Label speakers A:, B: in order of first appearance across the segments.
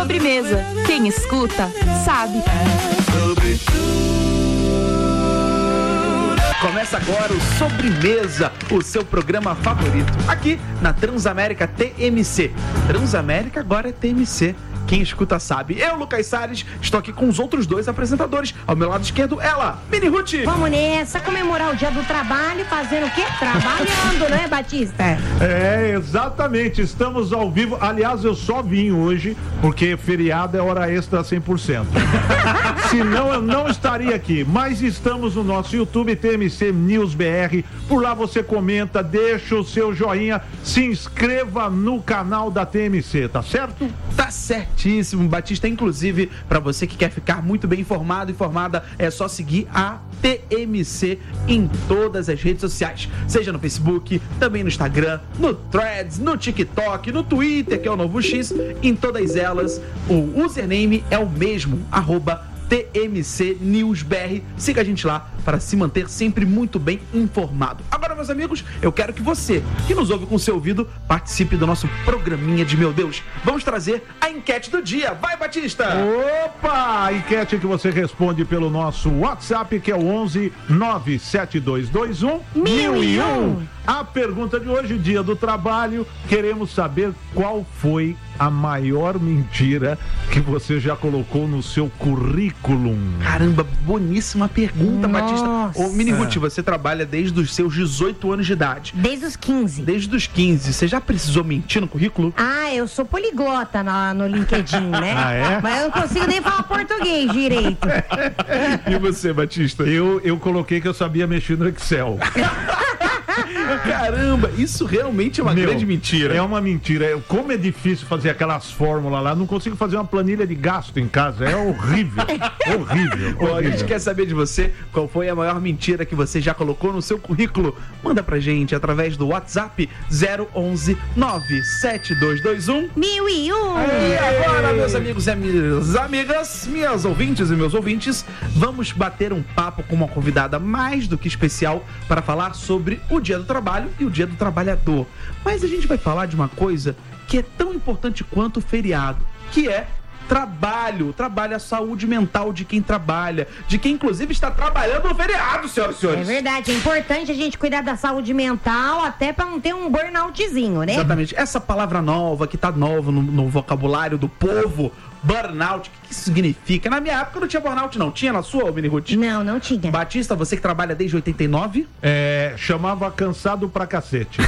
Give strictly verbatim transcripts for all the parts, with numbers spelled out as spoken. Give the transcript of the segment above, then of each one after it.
A: Sobremesa. Quem escuta, sabe.
B: Começa agora o Sobremesa, o seu programa favorito, aqui na Transamérica T M C. Transamérica agora é T M C. Quem escuta sabe. Eu, Lucas Salles, estou aqui com os outros dois apresentadores. Ao meu lado esquerdo, ela, Mini Ruth.
C: Vamos nessa, comemorar o dia do trabalho, fazendo o quê? Trabalhando, né, Batista?
D: É, exatamente. Estamos ao vivo. Aliás, eu só vim hoje porque feriado é hora extra cem por cento. Senão eu não estaria aqui. Mas estamos no nosso YouTube, T M C News B R. Por lá você comenta, deixa o seu joinha, se inscreva no canal da T M C, tá certo?
B: Tá certíssimo, Batista. Inclusive, para você que quer ficar muito bem informado, informada, é só seguir a T M C em todas as redes sociais. Seja no Facebook, também no Instagram, no Threads, no TikTok, no Twitter, que é o novo X. Em todas elas, o username é o mesmo, arroba T M C News B R. Siga a gente lá para se manter sempre muito bem informado. Agora, meus amigos, eu quero que você, que nos ouve com seu ouvido, participe do nosso programinha de Meu Deus. Vamos trazer a enquete do dia. Vai, Batista!
D: Opa! A enquete que você responde pelo nosso WhatsApp, que é o onze nove sete dois dois um mil e um. A pergunta de hoje, dia do trabalho, queremos saber qual foi a maior mentira que você já colocou no seu currículo.
B: Caramba, boníssima pergunta,
C: Nossa.
B: Batista. Ô, Mini Ruth, você trabalha desde os seus dezoito anos de idade.
C: Desde os quinze.
B: Desde os quinze. Você já precisou mentir no currículo?
C: Ah, eu sou poliglota na, no LinkedIn, né?
D: Ah, é?
C: Mas eu não consigo nem falar português direito.
B: E você, Batista?
D: Eu, eu coloquei que eu sabia mexer no Excel.
B: Caramba, isso realmente é uma
D: Meu,
B: grande mentira.
D: É uma mentira. Como é difícil fazer aquelas fórmulas lá, não consigo fazer uma planilha de gasto em casa. É horrível. horrível.
B: Ó, a
D: horrível.
B: gente quer saber de você qual foi a maior mentira que você já colocou no seu currículo. Manda pra gente através do WhatsApp zero onze nove sete dois dois um
C: Mil e um.
B: E agora, meus amigos e minhas amigas, minhas ouvintes e meus ouvintes, vamos bater um papo com uma convidada mais do que especial para falar sobre o Dia do Trabalho e o Dia do Trabalhador. Mas a gente vai falar de uma coisa que é tão importante quanto o feriado, que é trabalho. Trabalho, a saúde mental de quem trabalha, de quem inclusive está trabalhando no feriado, senhoras e
C: É
B: senhores.
C: verdade, é importante a gente cuidar da saúde mental, até pra não ter um burnoutzinho, né?
B: Exatamente. Essa palavra nova, que tá nova no, no vocabulário do povo, burnout, o que, que isso significa? Na minha época não tinha burnout, não. Tinha na sua, Mini Ruth?
C: Não, não tinha.
B: Batista, você que trabalha desde oitenta e nove?
D: É, chamava cansado pra cacete.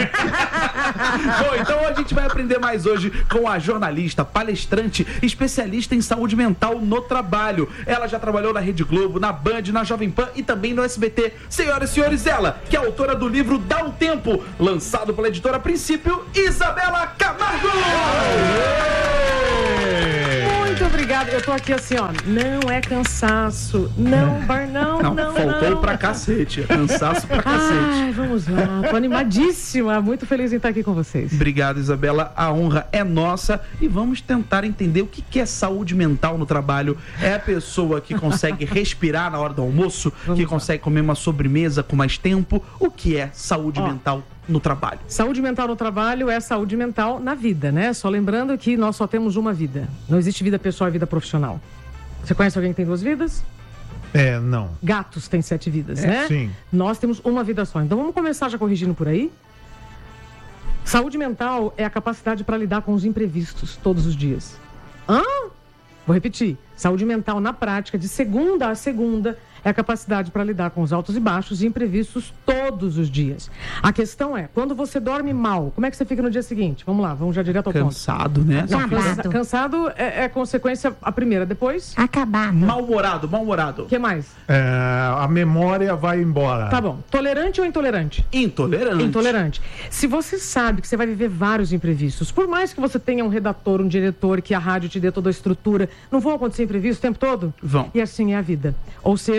B: Bom, então a gente vai aprender mais hoje com a jornalista, palestrante, especialista em saúde mental no trabalho. Ela já trabalhou na Rede Globo, na Band, na Jovem Pan e também no S B T. Senhoras e senhores, ela, que é autora do livro Dá um Tempo, lançado pela editora Princípio, Isabela Camargo!
E: Muito obrigada. Eu tô aqui assim, ó. Não é cansaço. Não, bar, não,
B: Não,
E: não,
B: faltou
E: não.
B: pra cacete. Cansaço pra cacete.
E: Ai, vamos lá. Tô animadíssima. Muito feliz em estar aqui com vocês.
B: Obrigado, Isabela. A honra é nossa e vamos tentar entender o que que é saúde mental no trabalho. É a pessoa que consegue respirar na hora do almoço,
E: Vamos
B: que
E: lá.
B: consegue comer uma sobremesa com mais tempo. O que é saúde
E: Ó.
B: mental no trabalho?
E: Saúde mental no trabalho é saúde mental na vida, né? Só lembrando que nós só temos uma vida. Não existe vida pessoal e vida profissional. Você conhece alguém que tem duas vidas?
D: É, não.
E: Gatos têm sete vidas,
D: É,
E: né?
D: sim.
E: Nós temos uma vida só. Então vamos começar já corrigindo por aí. Saúde mental é a capacidade para lidar com os imprevistos todos os dias. Hã? Vou repetir. Saúde mental na prática, de segunda a segunda, é a capacidade para lidar com os altos e baixos e imprevistos todos os dias. A questão é, quando você dorme mal, como é que você fica no dia seguinte? Vamos lá, vamos já direto ao ponto.
B: Cansado, né?
E: Não,
C: Acabado.
E: cansa- cansado é, é consequência a primeira, depois?
C: Acabado.
B: Mal-humorado, mal-humorado.
E: O que mais?
D: É, a memória vai embora.
E: Tá bom. Tolerante ou intolerante?
B: Intolerante.
E: Intolerante. Se você sabe que você vai viver vários imprevistos, por mais que você tenha um redator, um diretor, que a rádio te dê toda a estrutura, não vão acontecer imprevistos o tempo todo?
B: Vão.
E: E assim é a vida. Ou seja,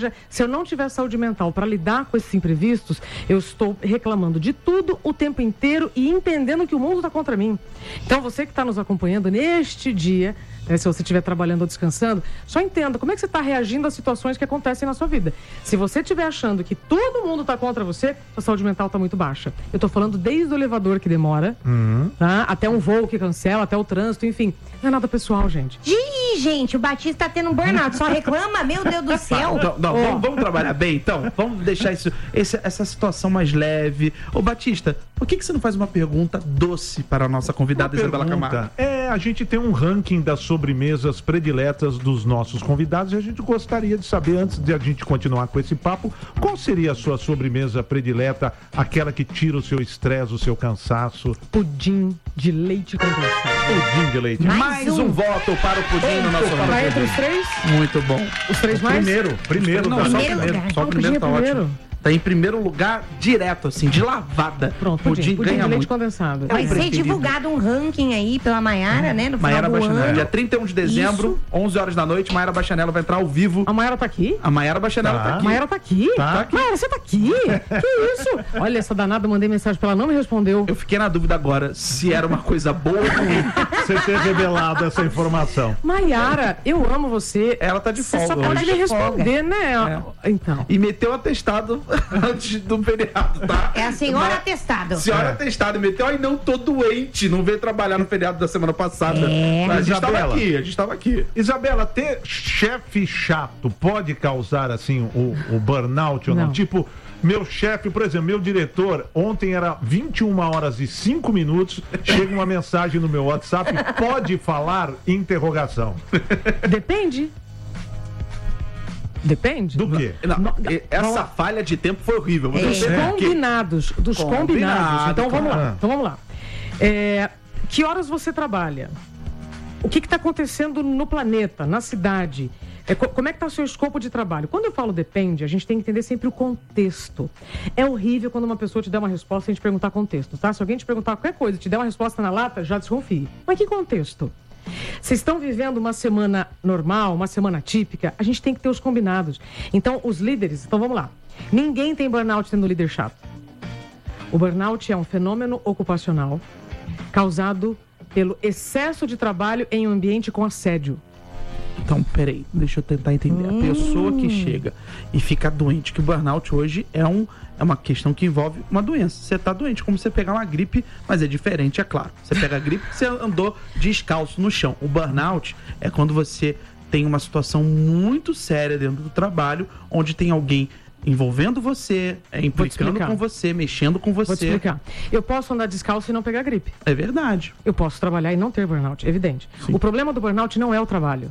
E: seja, se eu não tiver saúde mental para lidar com esses imprevistos, eu estou reclamando de tudo o tempo inteiro e entendendo que o mundo está contra mim. Então, você que está nos acompanhando neste dia, né, se você estiver trabalhando ou descansando, só entenda como é que você está reagindo às situações que acontecem na sua vida. Se você estiver achando que todo mundo está contra você, a saúde mental está muito baixa. Eu estou falando desde o elevador que demora, uhum. tá? Até um voo que cancela, até o trânsito, enfim. Não é nada pessoal, gente.
C: Ih, gente, o Batista tá tendo um burnout, só reclama, meu Deus do céu.
B: Não, não,
C: oh.
B: vamos, vamos trabalhar bem, então? Vamos deixar isso, esse, essa situação mais leve. Ô, Batista, por que, que você não faz uma pergunta doce para a nossa convidada
D: uma
B: Isabela
D: pergunta.
B: Camargo?
D: É, a gente tem um ranking das sobremesas prediletas dos nossos convidados e a gente gostaria de saber, antes de a gente continuar com esse papo, qual seria a sua sobremesa predileta, aquela que tira o seu estresse, o seu cansaço?
E: Pudim de leite condensado.
D: Pudim de leite.
B: Mais, mais um. um voto para o pudim no nosso ranking.
E: Vai entre os três?
B: Muito bom.
E: Os três mais?
D: Primeiro, primeiro.
B: Não,
D: tá.
B: só o
C: Primeiro
B: primeiro.
C: lugar.
B: Só o primeiro tá
E: primeiro.
B: ótimo. Tá em primeiro lugar, direto, assim, de lavada.
E: Pronto, pudim, pudim, pudim
B: ganha
E: de leite
B: muito.
E: condensado.
C: Vai
B: É um
C: ser
B: preferido.
C: divulgado um ranking aí pela Maiara, né? No final
B: Maiara
C: do
B: Bachanello.
C: ano.
B: Dia trinta e um de dezembro,
C: Isso.
B: onze horas da noite, Maiara Bachanello vai entrar ao vivo.
E: A Maiara tá aqui?
B: A Maiara Bachanello
D: Tá.
B: tá,
E: A
B: aqui.
E: Maiara tá aqui?
D: Tá aqui.
E: Maiara, você tá aqui? Que isso? Olha, essa danada, mandei mensagem pra ela, não me respondeu.
B: Eu fiquei na dúvida agora se era uma coisa boa ou ruim.
D: Você ter revelado essa informação.
E: Maiara, eu amo você.
B: Ela tá de
E: Você
B: folga
E: só pode
B: hoje.
E: me responder, né?
B: É.
E: Então.
B: E meteu o atestado antes do feriado, tá?
C: É a senhora
B: Mas-
C: atestado.
B: Senhora
D: É.
B: atestado, meteu, ai não, tô doente, não veio trabalhar no feriado da semana passada.
C: É.
B: Mas a gente tava
D: Isabela.
B: aqui, a gente tava aqui.
D: Isabela, ter chefe chato pode causar, assim, o, o burnout ou não?
E: Não.
D: Tipo, meu chefe, por exemplo, meu diretor, ontem era vinte e uma horas e cinco minutos, chega uma mensagem no meu WhatsApp, pode falar? Interrogação.
E: Depende. Depende.
D: Do quê?
B: Não,
E: Não,
B: e- essa
E: vamos-
B: falha de tempo foi horrível. Vou
C: É.
B: dizer
E: Dos
B: por quê.
E: combinados. Dos
B: Combinado,
E: combinados. Então vamos
D: claro.
E: lá. Então vamos lá. É, que horas você trabalha? O que está acontecendo no planeta, na cidade? É, co- como é que está o seu escopo de trabalho? Quando eu falo depende, a gente tem que entender sempre o contexto. É horrível quando uma pessoa te der uma resposta e a gente perguntar contexto, tá? Se alguém te perguntar qualquer coisa e te der uma resposta na lata, já desconfie. Mas que contexto? Vocês estão vivendo uma semana normal, uma semana típica, a gente tem que ter os combinados. Então, os líderes, então vamos lá. Ninguém tem burnout sendo líder chato. O burnout é um fenômeno ocupacional causado pelo excesso de trabalho em um ambiente com assédio.
B: Então, peraí, deixa eu tentar entender.
E: Hum.
B: A pessoa que chega e fica doente, que o burnout hoje é, um, é uma questão que envolve uma doença. Você tá doente, como você pegar uma gripe, mas é diferente, é claro. Você pega a gripe, você andou descalço no chão. O burnout é quando você tem uma situação muito séria dentro do trabalho, onde tem alguém envolvendo você, é, implicando
E: explicar.
B: com você, mexendo com
E: Vou te
B: você.
E: explicar. Eu posso andar descalço e não pegar gripe.
B: É verdade.
E: Eu posso trabalhar e não ter burnout, evidente.
B: Sim.
E: O problema do burnout não é o trabalho.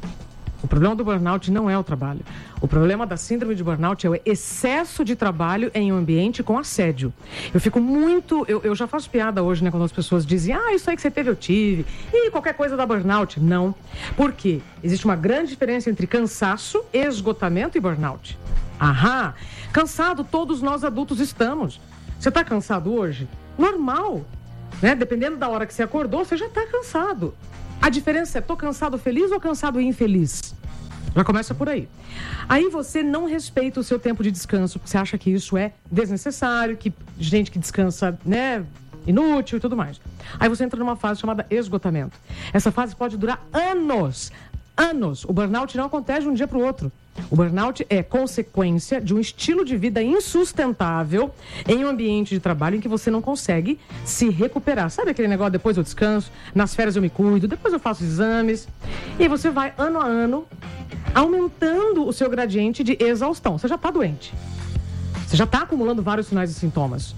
E: O problema do burnout não é o trabalho. O problema da síndrome de burnout é o excesso de trabalho em um ambiente com assédio. Eu fico muito... Eu, eu já faço piada hoje, né? Quando as pessoas dizem, ah, isso aí que você teve, eu tive. E qualquer coisa dá burnout. Não. Por quê? Existe uma grande diferença entre cansaço, esgotamento e burnout. Aham. Cansado, todos nós adultos estamos. Você está cansado hoje? Normal. Né? Dependendo da hora que você acordou, você já está cansado. A diferença é, tô cansado feliz ou cansado infeliz? Já começa por aí. Aí você não respeita o seu tempo de descanso, porque você acha que isso é desnecessário, que gente que descansa, né, inútil e tudo mais. Aí você entra numa fase chamada esgotamento. Essa fase pode durar anos. Anos. O burnout não acontece de um dia para o outro. O burnout é consequência de um estilo de vida insustentável em um ambiente de trabalho em que você não consegue se recuperar. Sabe aquele negócio, depois eu descanso, nas férias eu me cuido, depois eu faço exames. E aí você vai, ano a ano, aumentando o seu gradiente de exaustão. Você já está doente. Você já está acumulando vários sinais e sintomas.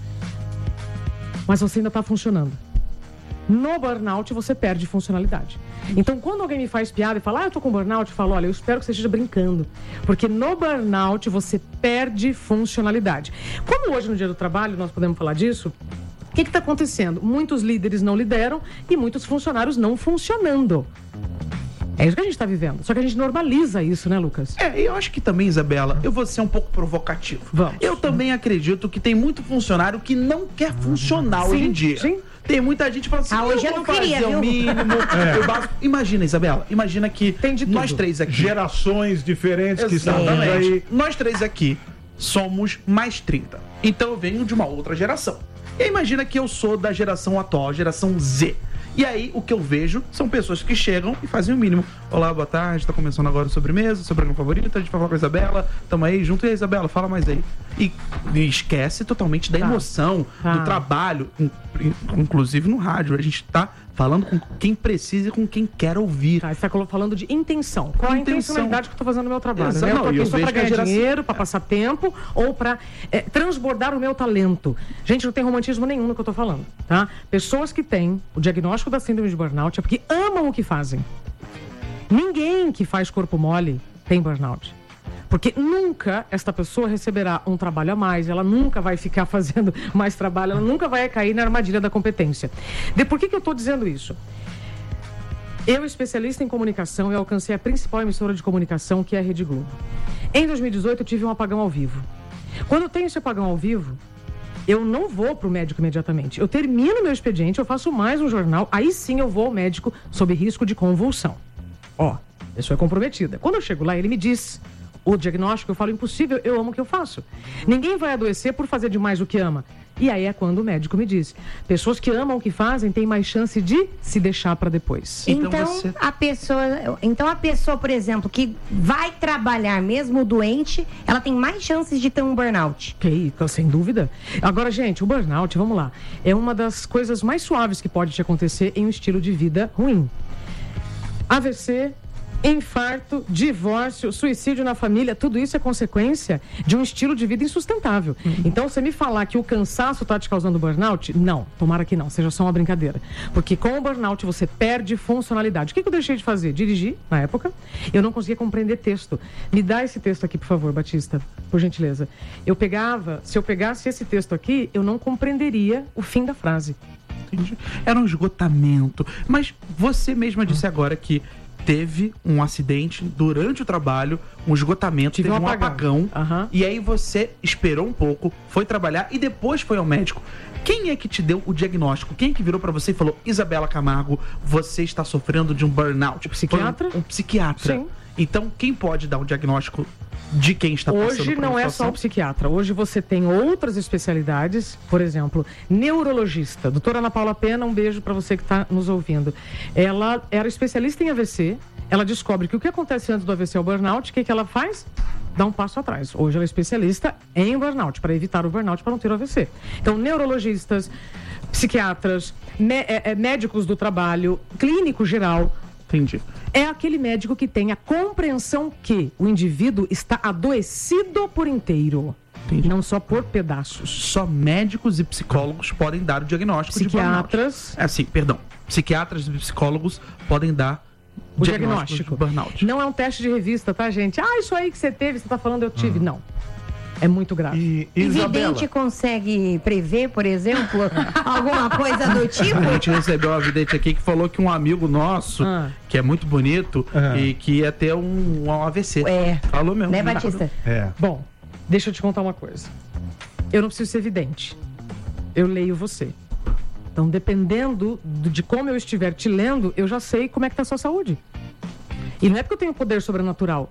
E: Mas você ainda está funcionando. No burnout, você perde funcionalidade. Então, quando alguém me faz piada e fala, ah, eu tô com burnout, eu falo, olha, eu espero que você esteja brincando. Porque no burnout, você perde funcionalidade. Como hoje, no Dia do Trabalho, nós podemos falar disso, o que está acontecendo? Muitos líderes não lideram e muitos funcionários não funcionando. É isso que a gente está vivendo. Só que a gente normaliza isso, né, Lucas?
B: É, e eu acho que também, Isabela, eu vou ser um pouco provocativo.
E: Vamos.
B: Eu também acredito que tem muito funcionário que não quer funcionar
E: Sim,
B: hoje em dia.
E: sim.
B: Tem muita gente falando assim,
C: Ah, hoje
B: eu
C: eu
B: vou
C: não queria,
B: fazer
C: viu?
B: o mínimo, o básico. Imagina, Isabela, imagina que
E: Tem de
B: nós
E: tudo.
B: três aqui...
D: Gerações diferentes que estão
B: Exatamente.
D: aí.
B: Nós três aqui somos mais trinta. Então eu venho de uma outra geração. E aí imagina que eu sou da geração atual, a geração Z. E aí o que eu vejo são pessoas que chegam e fazem o mínimo. Olá, boa tarde, tá começando agora o sobremesa, seu programa favorito, a gente vai falar com a Isabela, tamo aí junto. E aí, Isabela, fala mais aí. E, e esquece totalmente da
E: Tá.
B: emoção,
E: Tá.
B: do trabalho, in- in- inclusive no rádio. A gente tá falando com quem precisa e com quem quer ouvir.
E: Tá, você está falando de intenção. Qual a
B: Intenção.
E: intencionalidade que eu estou fazendo no meu trabalho?
B: Exato.
E: Né? Eu
B: Não,
E: tô
B: e
E: aqui
B: eu
E: só para
B: vejo que a
E: ganhar
B: geração-
E: dinheiro, para passar tempo ou para transbordar o meu talento. Gente, não tem romantismo nenhum no que eu estou falando, tá? Pessoas que têm o diagnóstico da síndrome de burnout é porque amam o que fazem. Ninguém que faz corpo mole tem burnout. Porque nunca esta pessoa receberá um trabalho a mais, ela nunca vai ficar fazendo mais trabalho, ela nunca vai cair na armadilha da competência. De por que, que eu estou dizendo isso? Eu, especialista em comunicação, eu alcancei a principal emissora de comunicação, que é a Rede Globo. Em dois mil e dezoito, eu tive um apagão ao vivo. Quando eu tenho esse apagão ao vivo, eu não vou para o médico imediatamente. Eu termino meu expediente, eu faço mais um jornal, aí sim eu vou ao médico sob risco de convulsão. Ó, a pessoa é comprometida. Quando eu chego lá, ele me diz o diagnóstico, eu falo, impossível, eu amo o que eu faço. Ninguém vai adoecer por fazer demais o que ama. E aí é quando o médico me diz, pessoas que amam o que fazem têm mais chance de se deixar para depois.
B: Então
C: Então,
B: você-
C: a pessoa, então a pessoa, por exemplo, que vai trabalhar mesmo doente, ela tem mais chances de ter um burnout.
E: Ok, sem dúvida. Agora, gente, o burnout, vamos lá, é uma das coisas mais suaves que pode te acontecer em um estilo de vida ruim. A V C, infarto, divórcio, suicídio na família, tudo isso é consequência de um estilo de vida insustentável. Então, você me falar que o cansaço está te causando burnout, não, tomara que não, seja só uma brincadeira. Porque com o burnout você perde funcionalidade. O que, que eu deixei de fazer? Dirigir, na época, eu não conseguia compreender texto. Me dá esse texto aqui, por favor, Batista, por gentileza. Eu pegava, se eu pegasse esse texto aqui, eu não compreenderia o fim da frase.
B: Entendi. Era um esgotamento. Mas você mesma disse agora que teve um acidente durante o trabalho, um esgotamento,
E: Tive
B: teve
E: um
B: um
E: apagão.
B: apagão.
E: Aham.
B: E aí você esperou um pouco, foi trabalhar e depois foi ao médico. Quem é que te deu o diagnóstico? Quem é que virou pra você e falou, Isabela Camargo, você está sofrendo de um burnout?
E: O psiquiatra?
B: Foi Um, um psiquiatra.
E: Sim.
B: Então, quem pode dar um diagnóstico de quem está passando
E: Hoje
B: por
E: não
B: uma
E: é só
B: situação?
E: o psiquiatra. Hoje você tem outras especialidades, por exemplo, neurologista. Doutora Ana Paula Pena, um beijo para você que está nos ouvindo. Ela era especialista em A V C. Ela descobre que o que acontece antes do A V C é o burnout. O que, que ela faz? Dá um passo atrás. Hoje ela é especialista em burnout, para evitar o burnout, para não ter o A V C. Então, neurologistas, psiquiatras, mé- é, é, médicos do trabalho, clínico geral.
B: Entendi.
E: É aquele médico que tem a compreensão que o indivíduo está adoecido por inteiro,
B: Entendi.
E: não só por pedaços.
B: Só médicos e psicólogos podem dar o diagnóstico
E: Psiquiatras.
B: de burnout. É, sim, perdão. Psiquiatras e psicólogos podem dar
E: O
B: diagnóstico
E: diagnóstico.
B: de burnout.
E: Não é um teste de revista, tá, gente? Ah, isso aí que você teve, você tá falando, eu tive. Não. É muito grave.
D: E,
C: E
D: Isabela,
C: vidente consegue prever, por exemplo, alguma coisa do tipo?
B: A gente recebeu uma vidente aqui que falou que um amigo nosso,
E: Ah.
B: que é muito bonito,
D: Ah.
B: e que ia ter um, um A V C.
C: É.
B: Falou mesmo.
C: Né, Batista?
D: é.
E: Bom, deixa eu te contar uma coisa. Eu não preciso ser vidente. Eu leio você. Então, dependendo do- de como eu estiver te lendo, eu já sei como é que tá a sua saúde. E não é porque eu tenho poder sobrenatural.